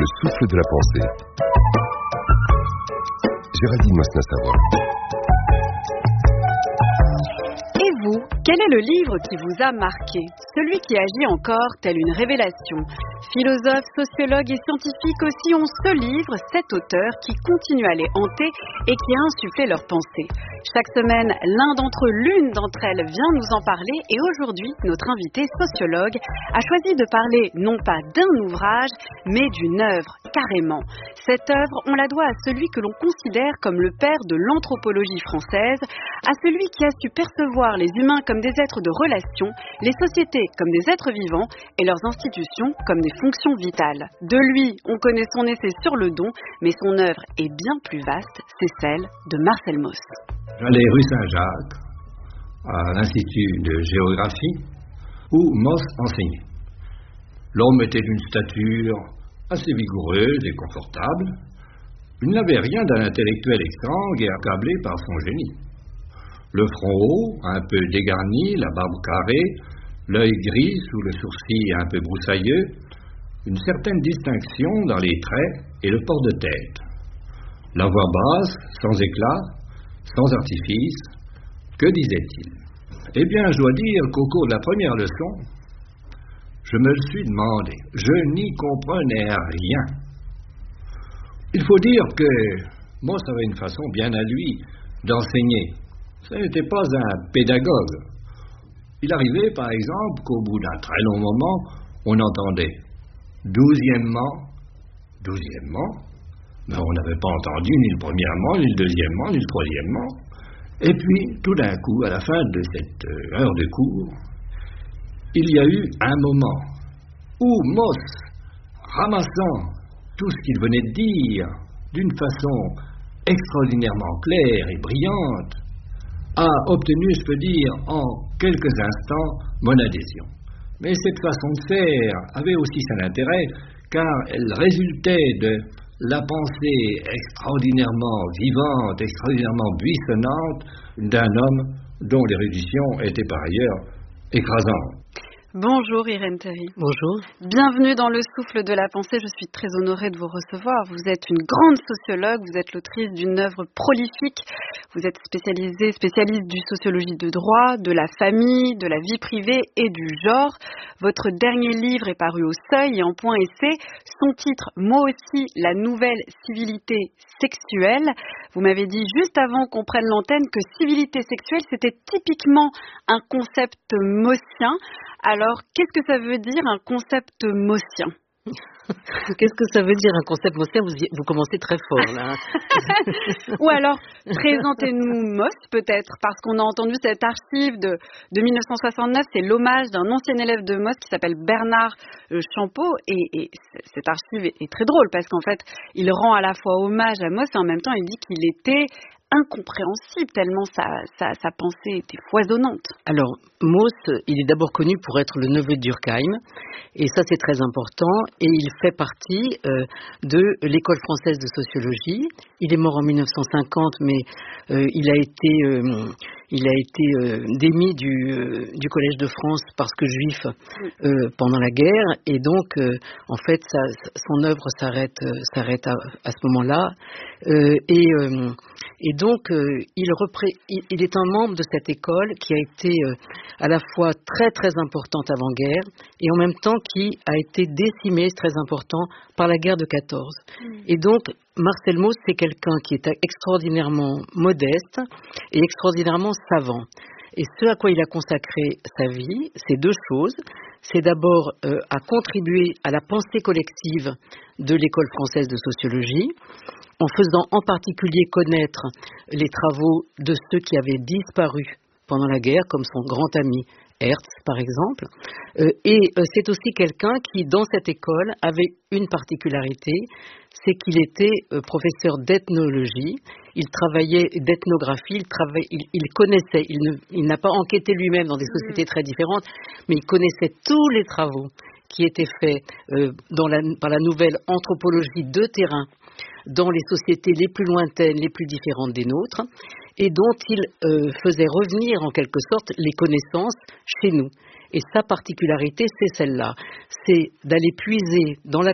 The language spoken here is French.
Le souffle de la pensée. Géraldine Mosna-Savoie. Et vous, quel est le livre qui vous a marqué? Celui qui agit encore telle une révélation. Philosophes, sociologues et scientifiques aussi ont ce livre, cet auteur qui continue à les hanter et qui a insufflé leurs pensées. Chaque semaine, l'une d'entre elles vient nous en parler et aujourd'hui, notre invité sociologue a choisi de parler non pas d'un ouvrage, mais d'une œuvre, carrément. Cette œuvre, on la doit à celui que l'on considère comme le père de l'anthropologie française, à celui qui a su percevoir les humains comme des êtres de relation, les sociétés comme des êtres vivants et leurs institutions comme des fonctions vitales. De lui, on connaît son essai sur le don, mais son œuvre est bien plus vaste, c'est celle de Marcel Mauss. J'allais rue Saint-Jacques, à l'Institut de géographie, où Mauss enseignait. L'homme était d'une stature assez vigoureuse et confortable. Il n'avait rien d'un intellectuel exsangue et accablé par son génie. Le front haut, un peu dégarni, la barbe carrée, l'œil gris sous le sourcil un peu broussailleux, une certaine distinction dans les traits et le port de tête. La voix basse, sans éclat, sans artifice, que disait-il? Eh bien, je dois dire qu'au cours de la première leçon, je me le suis demandé. Je n'y comprenais rien. Il faut dire que Mauss avait une façon bien à lui d'enseigner. Ce n'était pas un pédagogue. Il arrivait, par exemple, qu'au bout d'un très long moment, on entendait douzièmement, mais on n'avait pas entendu ni le premièrement, ni le deuxièmement, ni le troisièmement. Et puis, tout d'un coup, à la fin de cette heure de cours, il y a eu un moment où Mauss, ramassant tout ce qu'il venait de dire d'une façon extraordinairement claire et brillante, a obtenu, je peux dire, en quelques instants, mon adhésion. Mais cette façon de faire avait aussi son intérêt, car elle résultait de la pensée extraordinairement vivante, extraordinairement buissonnante d'un homme dont l'érudition était par ailleurs écrasante. Bonjour Irène Théry. Bonjour. Bienvenue dans le souffle de la pensée, je suis très honorée de vous recevoir. Vous êtes une grande sociologue, vous êtes l'autrice d'une œuvre prolifique, vous êtes spécialiste du sociologie de droit, de la famille, de la vie privée et du genre. Votre dernier livre est paru au Seuil et en Point Essai. Son titre, Moi aussi, la nouvelle civilité sexuelle. Vous m'avez dit juste avant qu'on prenne l'antenne que civilité sexuelle, c'était typiquement un concept maussien. Alors, qu'est-ce que ça veut dire un concept maussien? Qu'est-ce que ça veut dire un concept maussien? Vous commencez très fort, là. Ou alors, présentez-nous Mauss, peut-être, parce qu'on a entendu cette archive de 1969, c'est l'hommage d'un ancien élève de Mauss qui s'appelle Bernard Champeau, et cette archive est très drôle, parce qu'en fait, il rend à la fois hommage à Mauss, et en même temps, il dit qu'il était incompréhensible, tellement sa pensée était foisonnante. Alors, Mauss, il est d'abord connu pour être le neveu de Durkheim, et ça c'est très important, et il fait partie de l'école française de sociologie. Il est mort en 1950, mais il a été démis du Collège de France parce que juif pendant la guerre, et donc en fait son œuvre s'arrête à ce moment-là, et donc il est un membre de cette école qui a été à la fois très très importante avant-guerre et en même temps qui a été décimée, très important, par la guerre de 14. Et donc Marcel Mauss, c'est quelqu'un qui est extraordinairement modeste et extraordinairement savant. Et ce à quoi il a consacré sa vie, c'est deux choses. C'est d'abord à contribuer à la pensée collective de l'école française de sociologie, en faisant en particulier connaître les travaux de ceux qui avaient disparu pendant la guerre, comme son grand ami Hertz, par exemple. Et c'est aussi quelqu'un qui, dans cette école, avait une particularité, c'est qu'il était professeur d'ethnologie, il travaillait d'ethnographie, il connaissait, il n'a pas enquêté lui-même dans des sociétés très différentes, mais il connaissait tous les travaux qui étaient faits par la nouvelle anthropologie de terrain dans les sociétés les plus lointaines, les plus différentes des nôtres, et dont il faisait revenir en quelque sorte les connaissances chez nous. Et sa particularité, c'est celle-là, c'est d'aller puiser dans la